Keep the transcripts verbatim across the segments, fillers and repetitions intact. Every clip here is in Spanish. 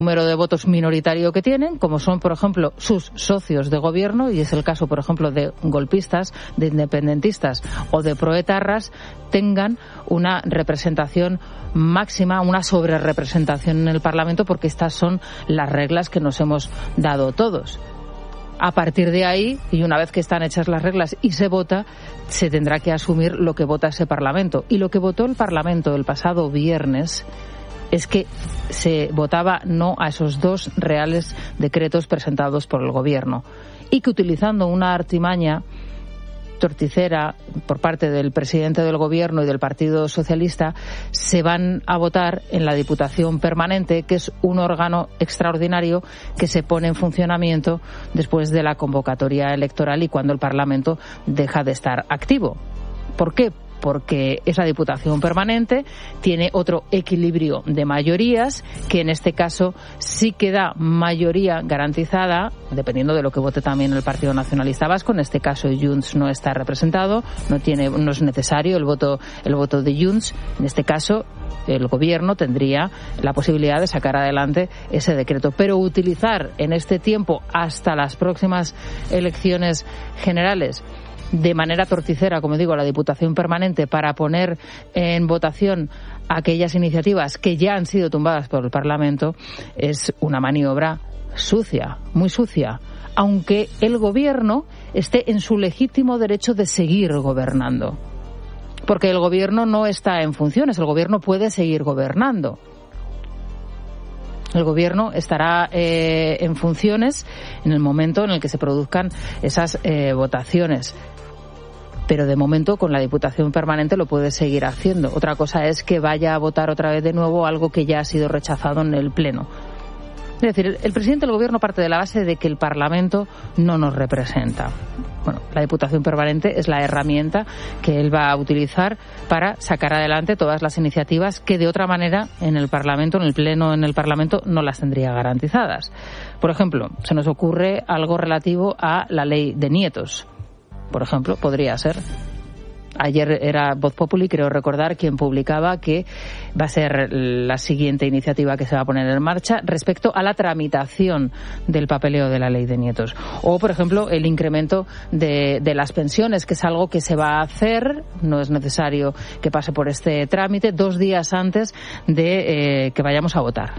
número de votos minoritario que tienen, como son, por ejemplo, sus socios de gobierno, y es el caso, por ejemplo, de golpistas, de independentistas o de proetarras, tengan una representación máxima, una sobrerepresentación en el Parlamento, porque estas son las reglas que nos hemos dado todos. A partir de ahí, y una vez que están hechas las reglas y se vota, se tendrá que asumir lo que vota ese Parlamento. Y lo que votó el Parlamento el pasado viernes es que se votaba no a esos dos reales decretos presentados por el Gobierno, y que, utilizando una artimaña torticera por parte del presidente del Gobierno y del Partido Socialista, se van a votar en la Diputación Permanente, que es un órgano extraordinario que se pone en funcionamiento después de la convocatoria electoral y cuando el Parlamento deja de estar activo. ¿Por qué? Porque esa Diputación Permanente tiene otro equilibrio de mayorías, que en este caso sí que da mayoría garantizada, dependiendo de lo que vote también el Partido Nacionalista Vasco. En este caso Junts no está representado, no tiene, no es necesario el voto, el voto de Junts. En este caso el Gobierno tendría la posibilidad de sacar adelante ese decreto, pero utilizar en este tiempo hasta las próximas elecciones generales de manera torticera, como digo, la Diputación Permanente para poner en votación aquellas iniciativas que ya han sido tumbadas por el Parlamento, es una maniobra sucia, muy sucia, aunque el Gobierno esté en su legítimo derecho de seguir gobernando. Porque el Gobierno no está en funciones, el Gobierno puede seguir gobernando. El Gobierno estará eh, en funciones en el momento en el que se produzcan esas eh, votaciones. Pero de momento con la Diputación Permanente lo puede seguir haciendo. Otra cosa es que vaya a votar otra vez de nuevo algo que ya ha sido rechazado en el Pleno. Es decir, el presidente del Gobierno parte de la base de que el Parlamento no nos representa. Bueno, la Diputación Permanente es la herramienta que él va a utilizar para sacar adelante todas las iniciativas que de otra manera en el Parlamento, en el Pleno, en el Parlamento, no las tendría garantizadas. Por ejemplo, se nos ocurre algo relativo a la ley de nietos. Por ejemplo, podría ser. Ayer era Voz Populi, creo recordar, quien publicaba que va a ser la siguiente iniciativa que se va a poner en marcha respecto a la tramitación del papeleo de la ley de nietos. O, por ejemplo, el incremento de, de las pensiones, que es algo que se va a hacer, no es necesario que pase por este trámite, dos días antes de eh, que vayamos a votar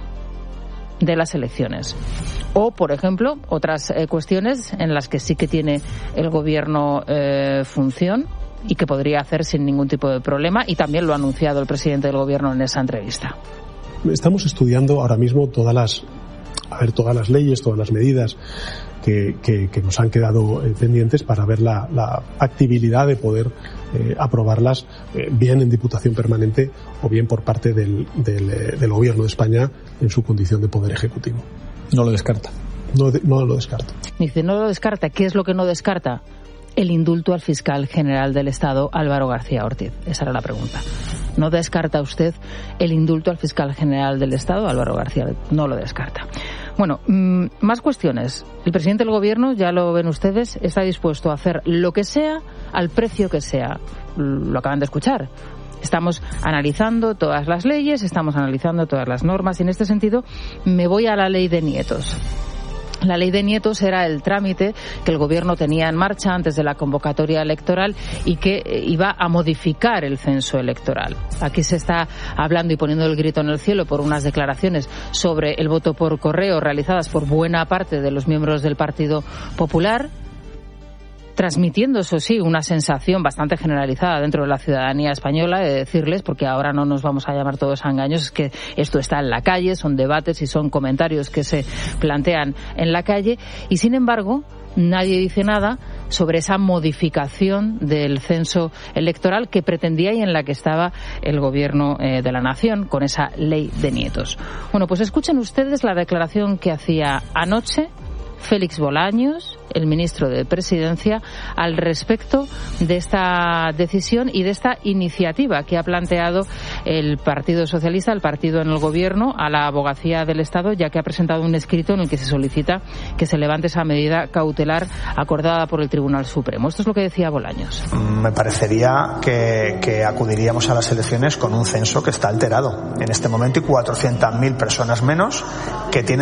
de las elecciones. O, por ejemplo, otras eh, cuestiones en las que sí que tiene el Gobierno eh, función y que podría hacer sin ningún tipo de problema, y también lo ha anunciado el presidente del Gobierno en esa entrevista. Estamos estudiando ahora mismo todas las, a ver, todas las leyes, todas las medidas que, que, que nos han quedado eh, pendientes para ver la, la factibilidad de poder eh, aprobarlas eh, bien en Diputación Permanente o bien por parte del, del, eh, del Gobierno de España en su condición de poder ejecutivo. No lo descarta. No, de, no lo descarta. Dice, no lo descarta. ¿Qué es lo que no descarta? El indulto al fiscal general del Estado, Álvaro García Ortiz. Esa era la pregunta. ¿No descarta usted el indulto al fiscal general del Estado, Álvaro García Ortiz? No lo descarta. Bueno, mmm, más cuestiones. El presidente del Gobierno, ya lo ven ustedes, está dispuesto a hacer lo que sea al precio que sea. Lo acaban de escuchar. Estamos analizando todas las leyes, estamos analizando todas las normas, y en este sentido me voy a la ley de nietos. La ley de nietos era el trámite que el Gobierno tenía en marcha antes de la convocatoria electoral y que iba a modificar el censo electoral. Aquí se está hablando y poniendo el grito en el cielo por unas declaraciones sobre el voto por correo realizadas por buena parte de los miembros del Partido Popular, transmitiendo, eso sí, una sensación bastante generalizada dentro de la ciudadanía española de decirles, porque ahora no nos vamos a llamar todos a engaños, es que esto está en la calle, son debates y son comentarios que se plantean en la calle, y sin embargo nadie dice nada sobre esa modificación del censo electoral que pretendía y en la que estaba el Gobierno eh, de la Nación con esa ley de nietos. Bueno, pues escuchen ustedes la declaración que hacía anoche Félix Bolaños, el ministro de Presidencia, al respecto de esta decisión y de esta iniciativa que ha planteado el Partido Socialista, el partido en el Gobierno, a la Abogacía del Estado, ya que ha presentado un escrito en el que se solicita que se levante esa medida cautelar acordada por el Tribunal Supremo. Esto es lo que decía Bolaños. Me parecería que, que acudiríamos a las elecciones con un censo que está alterado. En este momento hay cuatrocientas mil personas menos que tienen